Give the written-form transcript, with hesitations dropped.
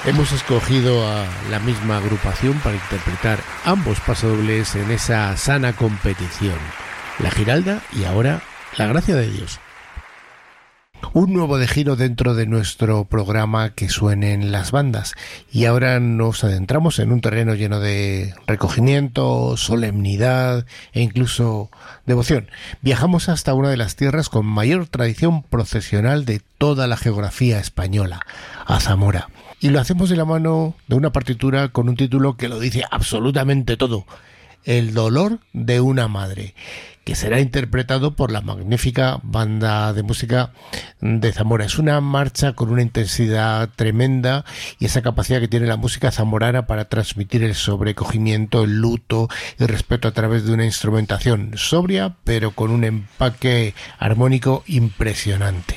Hemos escogido a la misma agrupación para interpretar ambos pasodobles en esa sana competición, La Giralda y ahora La Gracia de Dios. Un nuevo de giro dentro de nuestro programa Que suenen las bandas, y ahora nos adentramos en un terreno lleno de recogimiento, solemnidad e incluso devoción. Viajamos hasta una de las tierras con mayor tradición procesional de toda la geografía española, a Zamora. Y lo hacemos de la mano de una partitura con un título que lo dice absolutamente todo: El dolor de una madre, que será interpretado por la magnífica banda de música de Zamora. Es una marcha con una intensidad tremenda y esa capacidad que tiene la música zamorana para transmitir el sobrecogimiento, el luto y el respeto a través de una instrumentación sobria, pero con un empaque armónico impresionante.